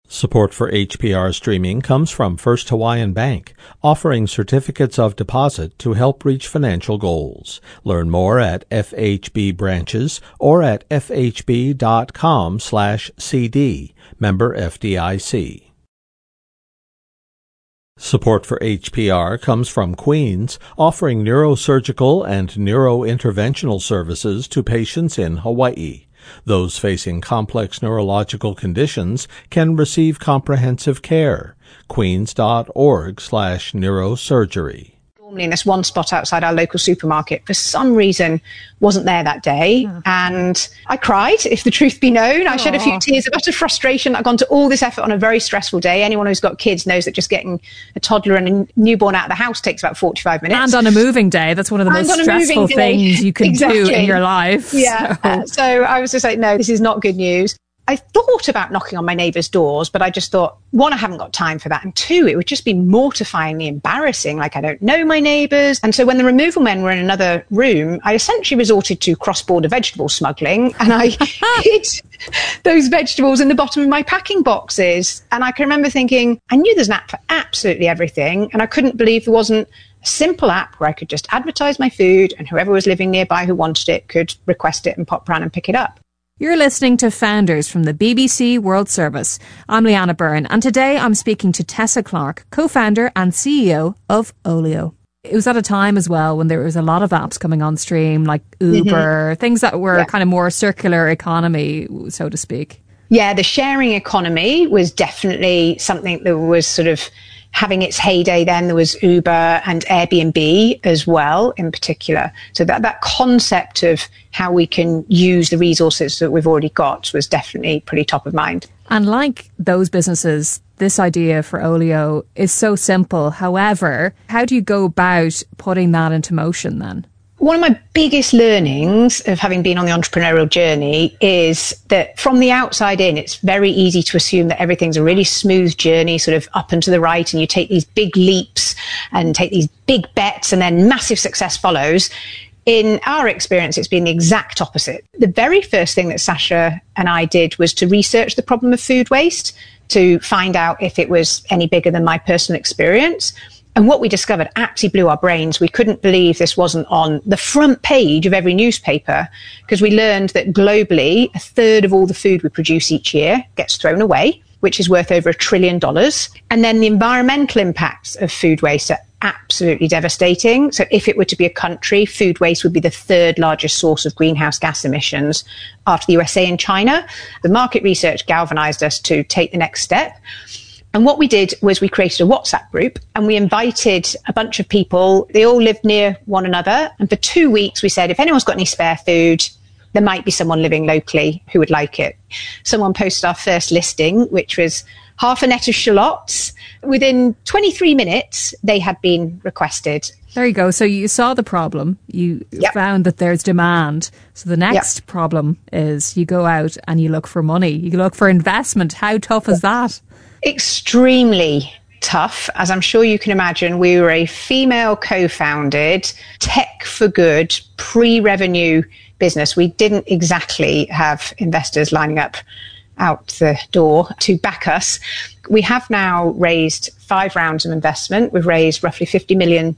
Support for HPR streaming comes from First Hawaiian Bank, offering certificates of deposit to help reach financial goals. Learn more at FHB branches or at fhb.com/cd. Member FDIC. Support for HPR comes from Queens, offering neurosurgical and neurointerventional services to patients in Hawaii. Those facing complex neurological conditions can receive comprehensive care. Queens.org/neurosurgery. Normally in this one spot outside our local supermarket, for some reason wasn't there that day. And I cried, if the truth be known. I shed a few tears of utter frustration. I've gone to all this effort on a very stressful day. Anyone who's got kids knows that just getting a toddler and a newborn out of the house takes about 45 minutes. And on a moving day, that's one of the most stressful things you can do in your life. Yeah. So I was just like, no, this is not good news. I thought about knocking on my neighbours' doors, but I just thought, one, I haven't got time for that. And two, it would just be mortifyingly embarrassing. Like, I don't know my neighbours. And so when the removal men were in another room, I essentially resorted to cross-border vegetable smuggling. And I hid those vegetables in the bottom of my packing boxes. And I can remember thinking, I knew there's an app for absolutely everything. And I couldn't believe there wasn't a simple app where I could just advertise my food and whoever was living nearby who wanted it could request it and pop round and pick it up. You're listening to Founders from the BBC World Service. I'm Leanna Byrne, and today I'm speaking to Tessa Clark, co-founder and CEO of Olio. It was at a time as well when there was a lot of apps coming on stream, like Uber, things that were kind of more circular economy, so to speak. Yeah, the sharing economy was definitely something that was sort of having its heyday then. There was Uber and Airbnb as well, in particular. So that concept of how we can use the resources that we've already got was definitely pretty top of mind. And like those businesses, this idea for Olio is so simple. However, how do you go about putting that into motion then? One of my biggest learnings of having been on the entrepreneurial journey is that from the outside in, it's very easy to assume that everything's a really smooth journey, sort of up and to the right, and you take these big leaps and take these big bets and then massive success follows. In our experience, it's been the exact opposite. The very first thing that Sasha and I did was to research the problem of food waste to find out if it was any bigger than my personal experience. And what we discovered absolutely blew our brains. We couldn't believe this wasn't on the front page of every newspaper, because we learned that globally, a third of all the food we produce each year gets thrown away, which is worth over $1 trillion. And then the environmental impacts of food waste are absolutely devastating. So if it were to be a country, food waste would be the third largest source of greenhouse gas emissions after the USA and China. The market research galvanized us to take the next step. And what we did was we created a WhatsApp group and we invited a bunch of people. They all lived near one another. And for 2 weeks, we said, if anyone's got any spare food, there might be someone living locally who would like it. Someone posted our first listing, which was half a net of shallots. Within 23 minutes, they had been requested. There you go. So you saw the problem. You found that there's demand. So the next problem is you go out and you look for money. You look for investment. How tough is that? Extremely tough. As I'm sure you can imagine, we were a female co-founded, tech for good, pre-revenue business. We didn't exactly have investors lining up out the door to back us. We have now raised 5 rounds of investment. We've raised roughly $50 million.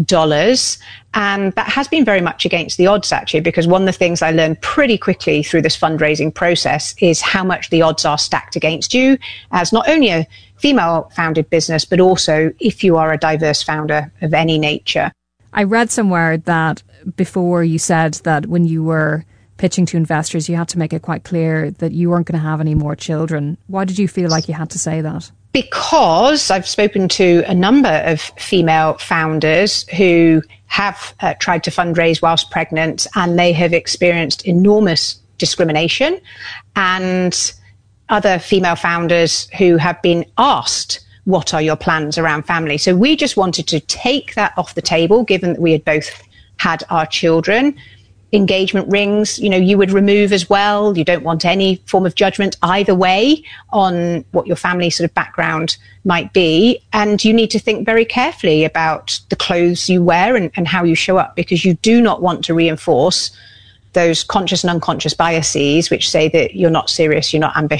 And that has been very much against the odds, actually, because one of the things I learned pretty quickly through this fundraising process is how much the odds are stacked against you as not only a female founded business, but also if you are a diverse founder of any nature. I read somewhere that before you said that when you were pitching to investors, you had to make it quite clear that you weren't going to have any more children. Why did you feel like you had to say that? Because I've spoken to a number of female founders who have tried to fundraise whilst pregnant, and they have experienced enormous discrimination, and other female founders who have been asked, what are your plans around family? So we just wanted to take that off the table, given that we had both had our children. Engagement rings, you would remove as well. You don't want any form of judgment either way on what your family sort of background might be. And you need to think very carefully about the clothes you wear and how you show up, because you do not want to reinforce those conscious and unconscious biases which say that you're not serious, you're not ambitious.